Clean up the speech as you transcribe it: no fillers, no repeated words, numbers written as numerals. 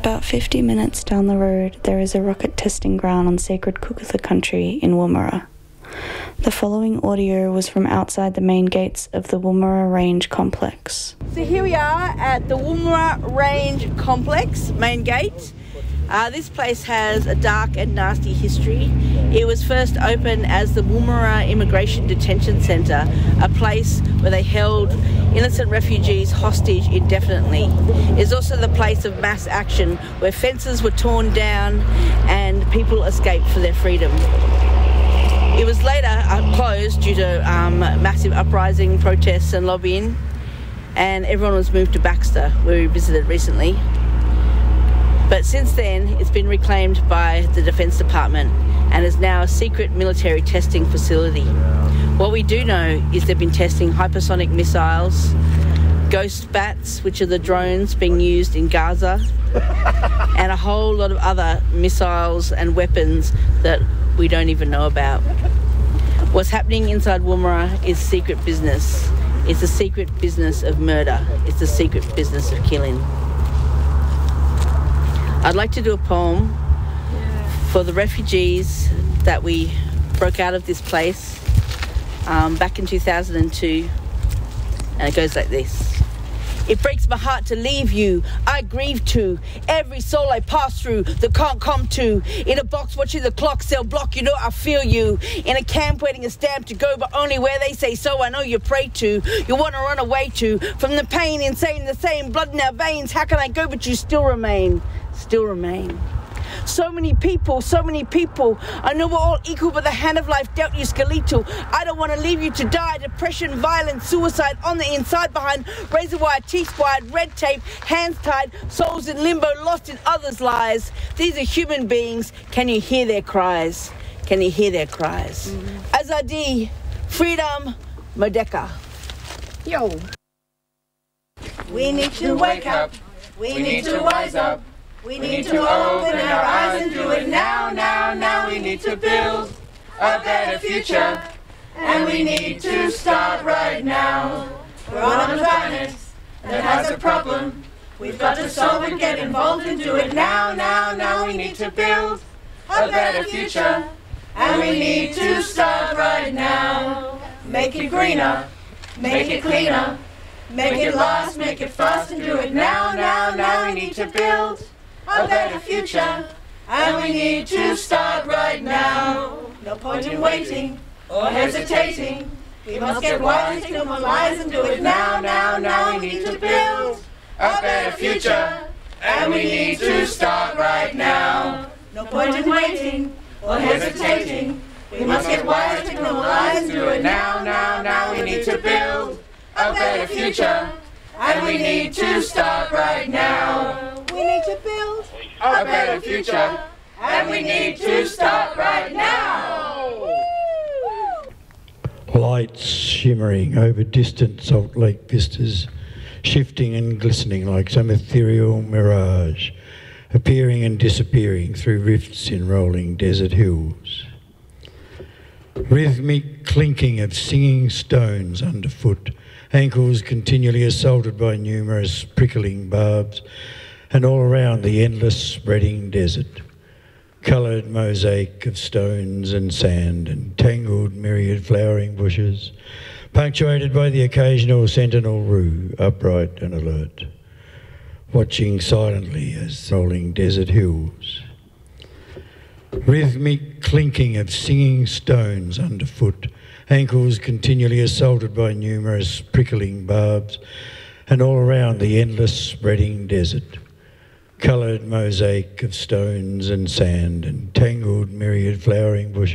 About 50 minutes down the road, there is a rocket testing ground on sacred Kukatha country in Woomera. The following audio was from outside the main gates of the Woomera Range complex. So here we are at the Woomera Range complex, main gate. This place has a dark and nasty history. It was first opened as the Woomera Immigration Detention Centre, a place where they held innocent refugees hostage indefinitely. It's also the place of mass action where fences were torn down and people escaped for their freedom. It was later closed due to massive uprising, protests and lobbying, and everyone was moved to Baxter, where we visited recently. But since then, it's been reclaimed by the Defence Department and is now a secret military testing facility. What we do know is they've been testing hypersonic missiles, ghost bats, which are the drones being used in Gaza, and a whole lot of other missiles and weapons that we don't even know about. What's happening inside Woomera is secret business. It's the secret business of murder. It's the secret business of killing. I'd like to do a poem for the refugees that we broke out of this place back in 2002, and it goes like this. It breaks my heart to leave you, I grieve too. Every soul I pass through that can't come to. In a box watching the clock cell block, you know I feel you. In a camp waiting a stamp to go, but only where they say so. I know you pray to, you want to run away to. From the pain, insane, the same blood in our veins. How can I go but you still remain? Still remain. So many people. I know we're all equal, but the hand of life dealt you skeletal. I don't want to leave you to die. Depression, violence, suicide on the inside behind razor wire, teeth wired, red tape, hands tied, souls in limbo, lost in others' lies. These are human beings. Can you hear their cries? Can you hear their cries? Azadi, freedom, Merdeka. Yo. We need to wake up. We need to wise up. We need to open our eyes and do it now. We need to build a better future, and we need to start right now. We're on a planet that has a problem. We've got to solve it, get involved and do it now. We need to build a better future, and we need to start right now. Make it greener, make it cleaner, make it last, make it fast and do it now. We need to build a better future, and we need to start right now. No point in waiting or hesitating. We must get wise, take no more lies and do it now. We need to build a better future, and we need to start right now. No point in waiting or hesitating. We must get wise, take no more lies and do it now. We need to build a better future, and we need to start right now. We need to build a better future, and we need to start right now. Lights shimmering over distant Salt Lake vistas, shifting and glistening like some ethereal mirage, appearing and disappearing through rifts in rolling desert hills. Rhythmic clinking of singing stones underfoot, ankles continually assaulted by numerous prickling barbs, and all around the endless spreading desert, coloured mosaic of stones and sand and tangled myriad flowering bushes, punctuated by the occasional sentinel roo, upright and alert, watching silently as rolling desert hills. Rhythmic clinking of singing stones underfoot, ankles continually assaulted by numerous prickling barbs, and all around the endless spreading desert, coloured mosaic of stones and sand and tangled myriad flowering bushes.